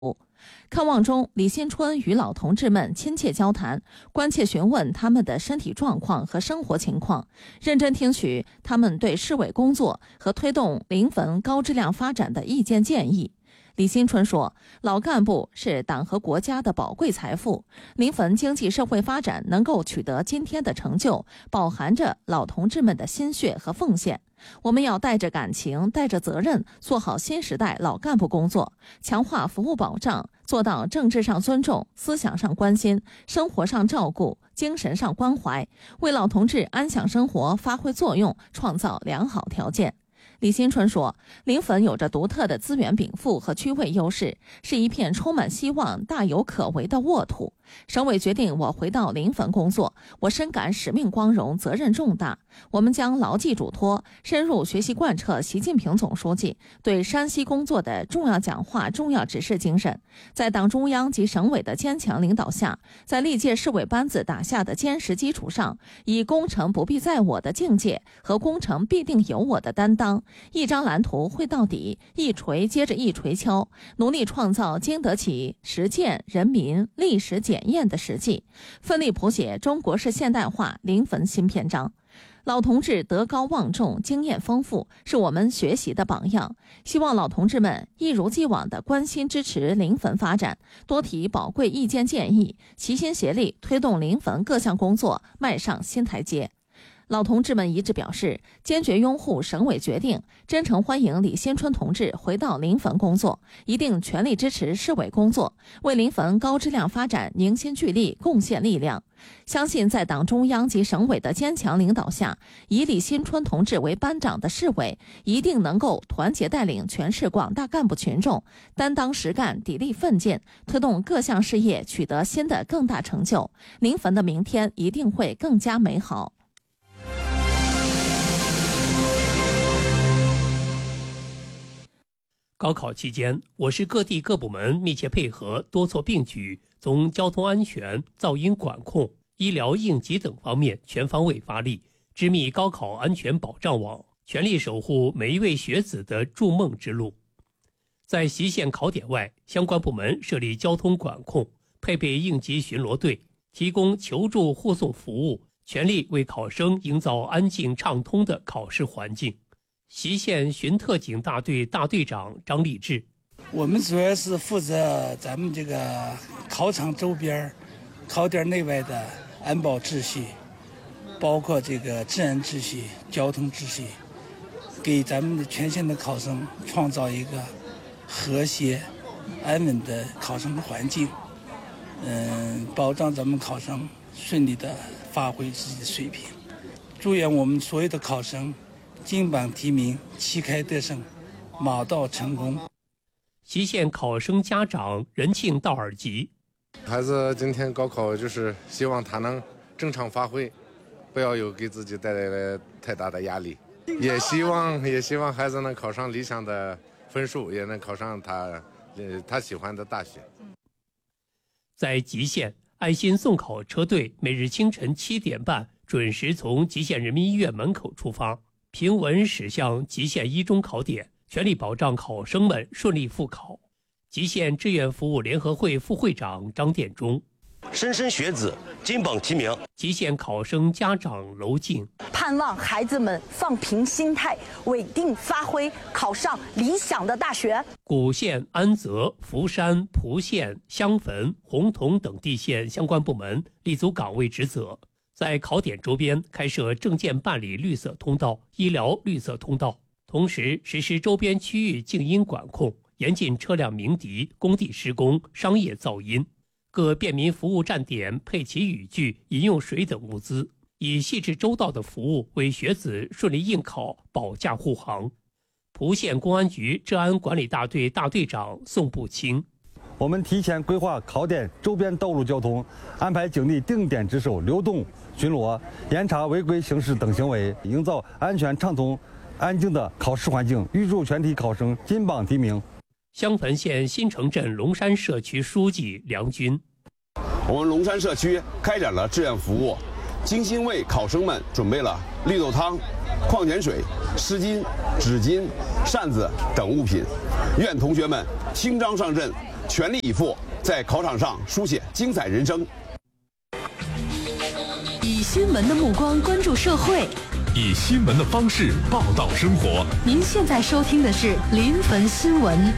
看望中，李新春与老同志们亲切交谈，关切询问他们的身体状况和生活情况，认真听取他们对市委工作和推动临汾高质量发展的意见建议。李新春说，老干部是党和国家的宝贵财富，临汾经济社会发展能够取得今天的成就，饱含着老同志们的心血和奉献。我们要带着感情，带着责任，做好新时代老干部工作，强化服务保障，做到政治上尊重，思想上关心，生活上照顾，精神上关怀，为老同志安享生活发挥作用，创造良好条件。李新春说，临汾有着独特的资源禀赋和区位优势，是一片充满希望、大有可为的沃土。省委决定我回到临汾工作，我深感使命光荣，责任重大。我们将牢记嘱托，深入学习贯彻习近平总书记对山西工作的重要讲话、重要指示精神，在党中央及省委的坚强领导下，在历届市委班子打下的坚实基础上，以工程不必在我的境界和工程必定有我的担当，一张蓝图绘到底，一锤接着一锤敲，努力创造经得起实践、人民、历史检验的实际，奋力谱写中国式现代化临汾新篇章。老同志德高望重，经验丰富，是我们学习的榜样。希望老同志们一如既往地关心支持临汾发展，多提宝贵意见建议，齐心协力推动临汾各项工作迈上新台阶。老同志们一致表示，坚决拥护省委决定，真诚欢迎李新春同志回到临汾工作，一定全力支持市委工作，为临汾高质量发展凝心聚力，贡献力量。相信在党中央及省委的坚强领导下，以李新春同志为班长的市委一定能够团结带领全市广大干部群众，担当实干，砥砺奋进，推动各项事业取得新的更大成就。临汾的明天一定会更加美好。 高考期间，我市各地各部门密切配合，多措并举，从交通安全、噪音管控、医疗应急等方面全方位发力，织密高考安全保障网，全力守护每一位学子的筑梦之路。在习县考点外，相关部门设立交通管控，配备应急巡逻队，提供求助护送服务，全力为考生营造安静畅通的考试环境。习县巡特警大队大队长张立志， 我们主要是负责咱们这个考场周边、考点内外的安保秩序，包括这个治安秩序、交通秩序，给咱们的全县的考生创造一个和谐、安稳的考生环境，保障咱们考生顺利的发挥自己的水平。祝愿我们所有的考生金榜题名，旗开得胜，马到成功。 习县考生家长任庆道尔吉， 孩子今天高考就是希望他能正常发挥，不要有给自己带来太大的压力，也希望孩子能考上理想的分数，也能考上他喜欢的大学。 在吉县，爱心送考车队每日清晨7点半准时从吉县人民医院门口出发，平稳驶向吉县一中考点，全力保障考生们顺利复考。吉县志愿服务联合会副会长张殿中， 莘莘学子金榜题名。 吉县考生家长娄静， 盼望孩子们放平心态，稳定发挥，考上理想的大学。 古县、安泽、福山、蒲县、襄汾、洪洞等地县相关部门立足岗位职责，在考点周边开设证件办理绿色通道、医疗绿色通道，同时实施周边区域静音管控，严禁车辆鸣笛、工地施工、商业噪音。各便民服务站点配齐雨具、饮用水等物资，以细致周到的服务为学子顺利应考保驾护航。蒲县公安局治安管理大队大队长宋步清， 我们提前规划考点周边道路交通，安排警力定点值守、流动巡逻，严查违规行驶等行为，营造安全畅通、安静的考试环境，预祝全体考生金榜题名。 襄汾县新城镇龙山社区书记梁军， 我们龙山社区开展了志愿服务，精心为考生们准备了绿豆汤、矿泉水、湿巾、纸巾、扇子等物品，愿同学们轻装上阵， 全力以赴在考场上书写精彩人生。 以新闻的目光关注社会， 以新闻的方式报道生活。 您现在收听的是临汾新闻。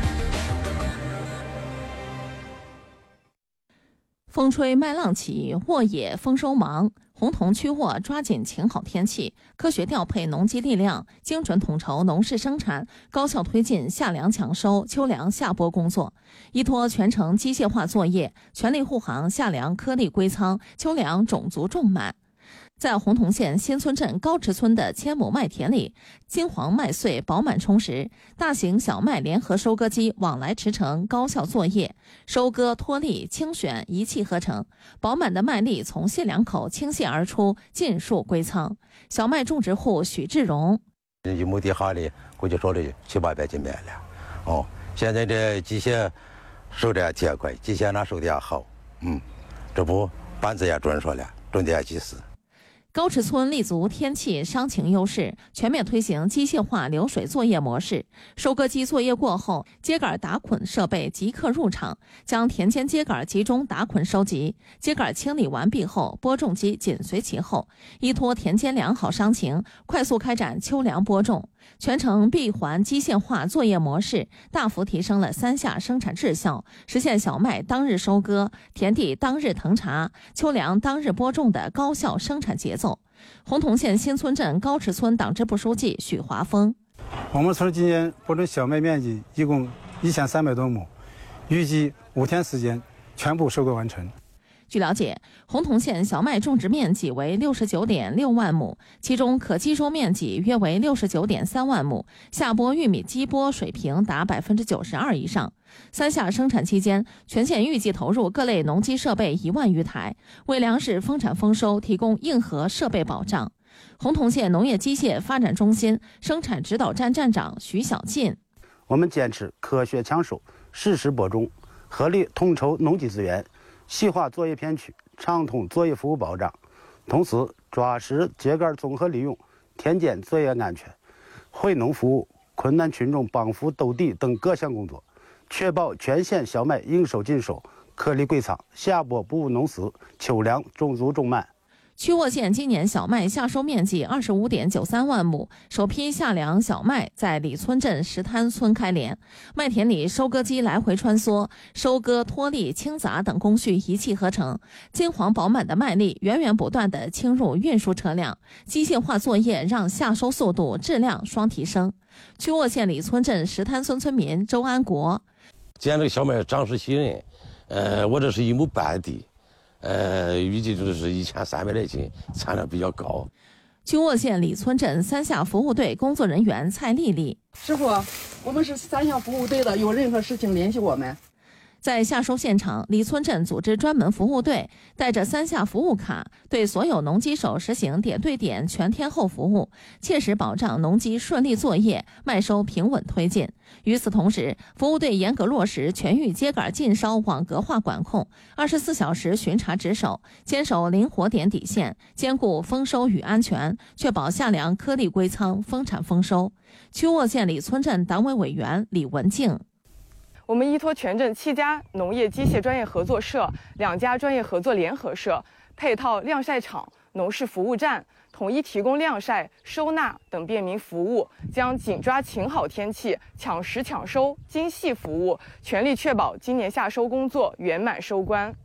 风吹麦浪起，沃野丰收忙。红铜区沃抓紧晴好天气，科学调配农机力量，精准统筹农事生产，高效推进夏粮抢收、秋粮下播工作，依托全程机械化作业，全力护航夏粮颗粒归仓，秋粮种足种满。在洪洞县新村镇高池村的千亩麦田里，金黄麦穗饱满充实，大型小麦联合收割机往来驰骋，高效作业，收割、脱粒、清选一气呵成，饱满的麦粒从卸粮口倾泻而出，尽数归仓。小麦种植户许志荣： 一亩地哈里估计收了700-800斤麦了。现在这机械收的也快，机械那收的也好。这不班子也准说了，种的也及时。 高池村立足天气商情优势，全面推行机械化流水作业模式。收割机作业过后，秸秆打捆设备即刻入场，将田间秸秆集中打捆收集。秸秆清理完毕后，播种机紧随其后，依托田间良好商情，快速开展秋粮播种。全程闭环机械化作业模式，大幅提升了3下生产质效，实现小麦当日收割、田地当日腾查、秋粮当日播种的高效生产节奏。洪洞县新村镇高池村党支部书记许华峰： 我们村今年播种小麦面积一共1300多亩，预计5天时间全部收割完成。 据了解，洪洞县小麦种植面积为69.6万亩，其中可机收面积约为69.3万亩，下播玉米机播水平达92%以上。3下生产期间，全县预计投入各类农机设备1万余台，为粮食丰产丰收提供硬核设备保障。洪洞县农业机械发展中心生产指导站站长徐小进： 我们坚持科学抢收、适时播种，合理统筹农机资源，细化作业片区，畅通作业服务保障，同时抓实秸秆综合利用、田间作业安全、惠农服务、困难群众帮扶兜地等各项工作，确保全县小麦应收尽收，颗粒归仓，下播不误农时，秋粮种足种满。 曲沃县今年小麦夏收面积25.93万亩，首批夏粮小麦在李村镇石滩村开镰，麦田里收割机来回穿梭，收割、脱粒、清杂等工序一气呵成，金黄饱满的麦粒源源不断地倾入运输车辆，机械化作业让夏收速度、质量双提升。曲沃县李村镇石滩村村民周安国： 今年这个小麦长势喜人，我这是1亩半地。预计就是1300来斤，产量比较高。 曲沃县李村镇3下服务队工作人员蔡丽丽： 师傅，我们是3下服务队的，有任何事情联系我们。 在夏收现场，李村镇组织专门服务队，带着3下服务卡，对所有农机手实行点对点全天候服务，切实保障农机顺利作业，麦收平稳推进。与此同时，服务队严格落实全域秸秆禁烧网格化管控，24小时巡查值守，坚守灵活点底线，兼顾丰收与安全，确保夏粮颗粒归仓，丰产丰收。曲沃县李村镇党委委员李文静： 我们依托全镇7家农业机械专业合作社、2家专业合作联合社，配套晾晒场、农事服务站，统一提供晾晒、收纳等便民服务，将紧抓晴好天气，抢实抢收，精细服务，全力确保今年夏收工作圆满收官。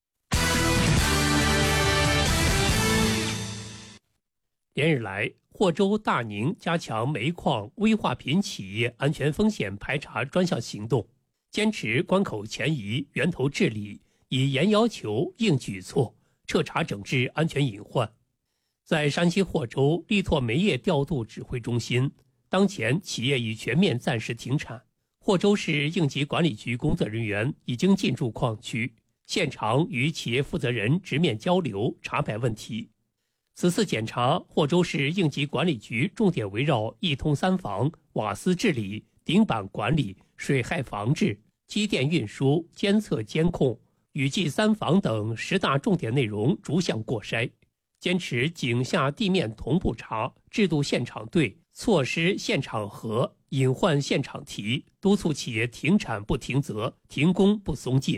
连日来，霍州、大宁加强煤矿、危化品企业安全风险排查专项行动，坚持关口前移、源头治理，以严要求、硬举措，彻查整治安全隐患。在山西霍州力拓煤业调度指挥中心，当前企业已全面暂时停产。霍州市应急管理局工作人员已经进驻矿区，现场与企业负责人直面交流，查摆问题。此次检查，霍州市应急管理局重点围绕一通三防、瓦斯治理、顶板管理、水害防治、机电运输、监测监控、雨季三防等10大重点内容逐项过筛，坚持井下地面同步查、制度现场对、措施现场核、 隐患现场提，督促企业停产不停责，停工不松劲。